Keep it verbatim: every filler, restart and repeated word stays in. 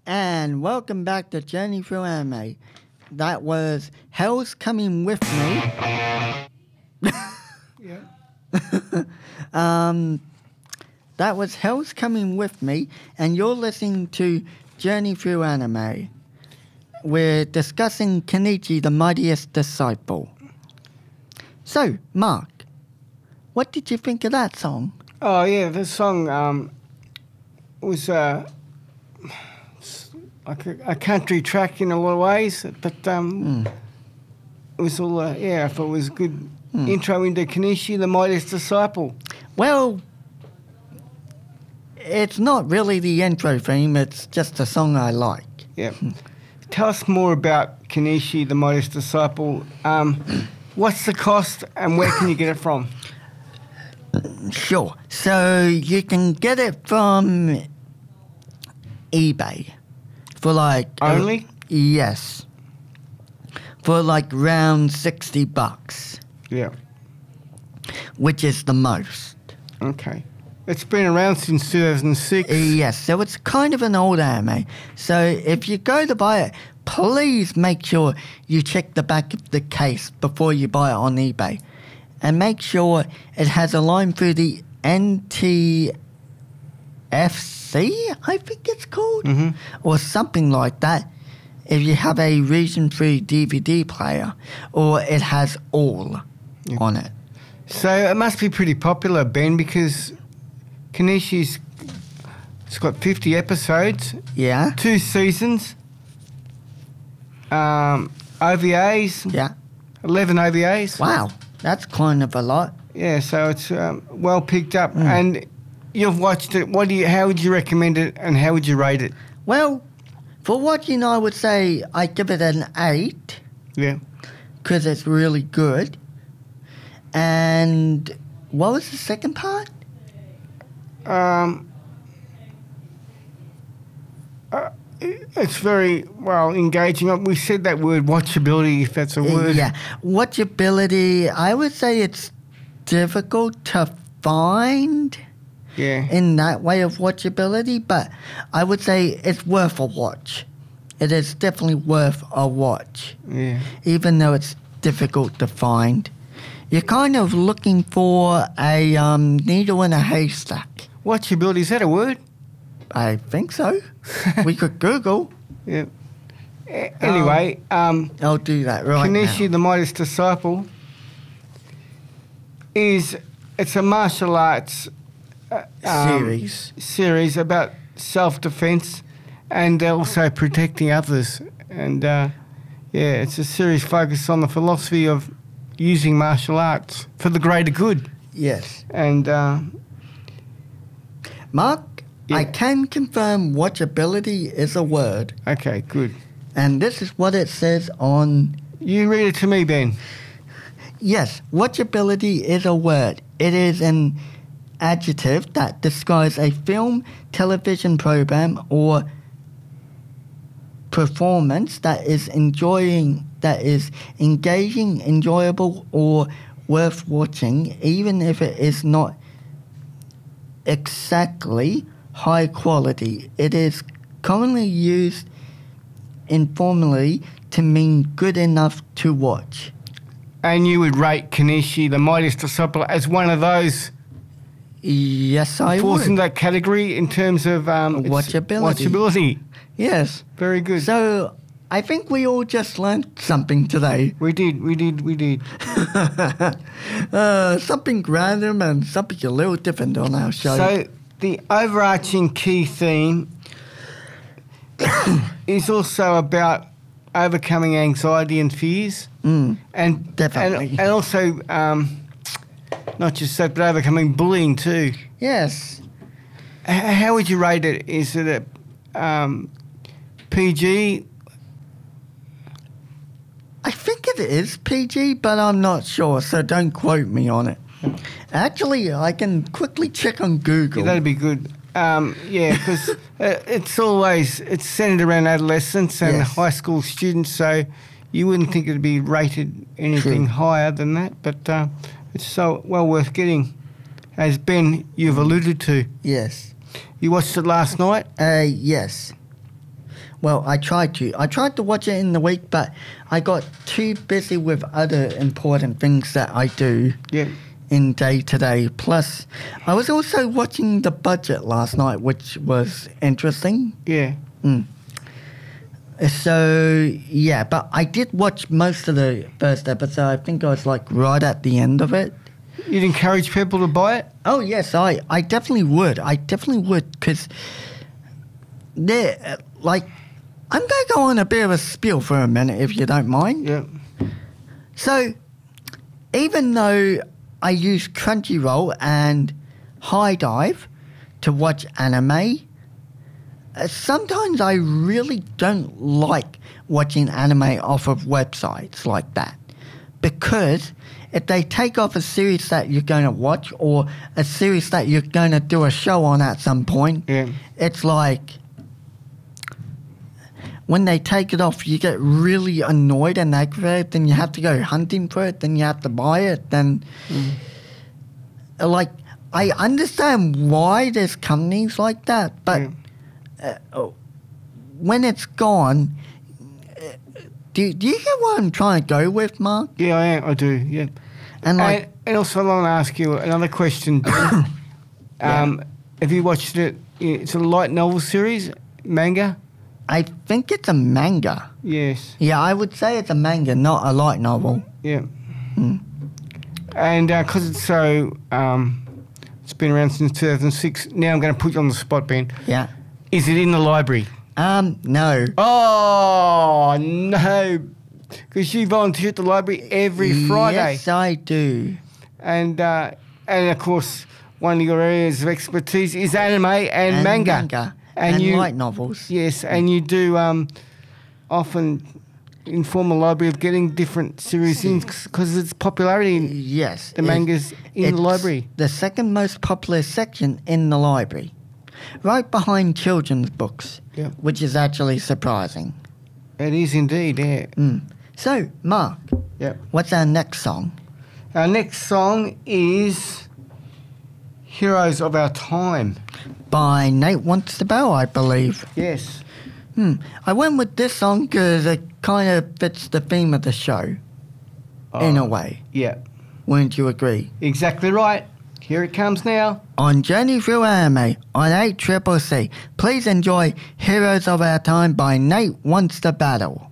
and welcome back to Journey Through Anime. That was Hell's Coming With Me. Yeah. um, that was Hell's Coming With Me, and you're listening to Journey Through Anime. We're discussing Kenichi, the Mightiest Disciple. So, Mark, what did you think of that song? Oh, yeah, the song um, was uh, like a, a country track in a lot of ways, but um, Mm. it was all, uh, yeah, I thought it was a good Mm. intro into Kenichi, the Mightiest Disciple. Well, it's not really the intro theme, it's just a song I like. Yeah. Tell us more about Kenichi, the Mightiest Disciple. Um, what's the cost and where can you get it from? Sure. So you can get it from eBay for like... Only? Uh, yes. For like around sixty bucks, Yeah. which is the most. Okay. It's been around since two thousand six. Uh, yes, so it's kind of an old anime. So if you go to buy it, please make sure you check the back of the case before you buy it on eBay. And make sure it has a line through the N T F C, I think it's called, Mhm. or something like that, if you have a Region three D V D player, or it has all Yeah. on it. So it must be pretty popular, Ben, because Kenichi's it's got fifty episodes, Yeah? two seasons, um, O V As, Yeah. eleven O V As. Wow, that's kind of a lot. Yeah, so it's um, well picked up. Mm. And you've watched it. What do you? How would you recommend it, and how would you rate it? Well, for watching, I would say I give it an eight Yeah. because it's really good. And what was the second part? Um, uh, it's very well engaging. We said that word watchability, if that's a word. Yeah, watchability. I would say it's difficult to find Yeah. in that way of watchability, but I would say it's worth a watch. It is definitely worth a watch, Yeah. even though it's difficult to find. You're kind of looking for a um, needle in a haystack. Watchability, is that a word? I think so. We could Google. Yeah. A- Anyway, um, I'll do that right Kenichi, now. the Mightiest Disciple, is it's a martial arts uh, um, Series. series about self-defense and also protecting others. And uh, yeah, it's a series focused on the philosophy of using martial arts for the greater good. Yes. And uh, Mark, I Yeah. can confirm watchability is a word. okay, good. And this is what it says on... You read it to me, Ben. Yes, watchability is a word. It is an adjective that describes a film, television program, or performance that is enjoying, that is engaging, enjoyable, or worth watching, even if it is not exactly high quality. It is commonly used informally to mean good enough to watch. And you would rate Kenichi, the Mightiest Disciple, as one of those Yes, I falls in would. that category in terms of um, its Watchability. watchability. Yes. Very good. So I think we all just learned something today. we did, we did, we did. uh, something random and something a little different on our show. So the overarching key theme is also about overcoming anxiety and fears, Mm, and Definitely. and, and also um, not just that, but overcoming bullying too. yes. H- how would you rate it? Is it a um, P G? I think it is P G, but I'm not sure, so don't quote me on it. Actually, I can quickly check on Google. Yeah, that'd be good. Um, yeah, because uh, it's always it's centered around adolescents and Yes. high school students, so you wouldn't think it'd be rated anything True. higher than that. But uh, it's so well worth getting, as Ben you've alluded to. Yes. You watched it last night. Uh, yes. Well, I tried to. I tried to watch it in the week, but I got too busy with other important things that I do Yeah. in day to day. Plus, I was also watching The Budget last night, which was interesting. Yeah. Mm. So, yeah, but I did watch most of the first episode. I think I was like right at the end of it. You'd encourage people to buy it? Oh, yes, I, I definitely would. I definitely would because they're like, I'm going to go on a bit of a spiel for a minute if you don't mind. Yeah. So, even though I use Crunchyroll and High Dive to watch anime, uh, sometimes I really don't like watching anime off of websites like that. Because if they take off a series that you're going to watch or a series that you're going to do a show on at some point, Yeah. it's like when they take it off, you get really annoyed and aggravated, then you have to go hunting for it, then you have to buy it, then... Mm. Like, I understand why there's companies like that, but Yeah. uh, when it's gone... uh, Do, do you get what I'm trying to go with, Mark? Yeah, I am. I do, yeah. And like... And, and also, I want to ask you another question. um, Yeah. Have you watched it? It's a light novel series, manga? I think it's a manga. Yes. Yeah, I would say it's a manga, not a light novel. Yeah. Mm. And because it's so, um, it's been around since two thousand six. Now I'm going to put you on the spot, Ben. Yeah. Is it in the library? Um, no. Oh, no. Because you volunteer at the library every Friday. Yes, I do. And, uh, and of course, one of your areas of expertise is anime and, And manga. manga. And, you, light novels. Yes, and you do um, often inform the library of getting different series in because of its popularity. Yes. The it- manga's in the it's library. the second most popular section in the library. Right behind children's books, Yeah. which is actually surprising. It is indeed, yeah. Mm. So, Mark, Yep. what's our next song? Our next song is Heroes of Our Time. By Nate Wants the Bell, I believe. Yes. Hmm. I went with this song because it kind of fits the theme of the show, in a way. Yeah. Wouldn't you agree? Exactly right. Here it comes now. On Journey Through Anime on eight Triple C, please enjoy Heroes of Our Time by Nate Wants to Battle.